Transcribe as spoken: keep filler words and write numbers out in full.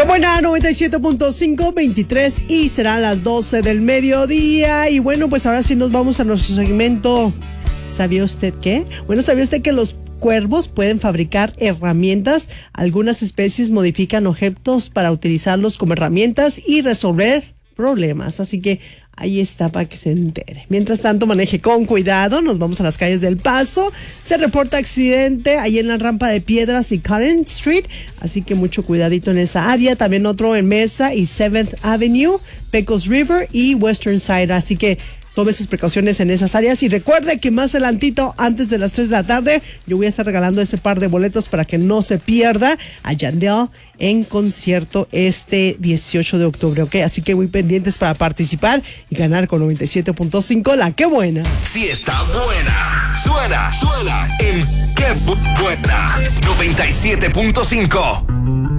Qué buena, noventa y siete punto cinco, veintitrés y serán las doce del mediodía. Y bueno, pues ahora sí nos vamos a nuestro segmento. ¿Sabía usted qué? Bueno, ¿sabía usted que los cuervos pueden fabricar herramientas? Algunas especies modifican objetos para utilizarlos como herramientas y resolver problemas. Así que ahí está para que se entere. Mientras tanto, maneje con cuidado. Nos vamos a las calles del Paso. Se reporta accidente ahí en la rampa de Piedras y Current Street. Así que mucho cuidadito en esa área. También otro en Mesa y seventh Avenue, Pecos River y Western Side. Así que tome sus precauciones en esas áreas y recuerde que más adelantito, antes de las tres de la tarde, yo voy a estar regalando ese par de boletos para que no se pierda a Yandel en concierto este dieciocho de octubre, ¿ok? Así que muy pendientes para participar y ganar con noventa y siete punto cinco, la que buena. Sí está buena. Suena, suena en Qué Bu- Buena. noventa y siete punto cinco.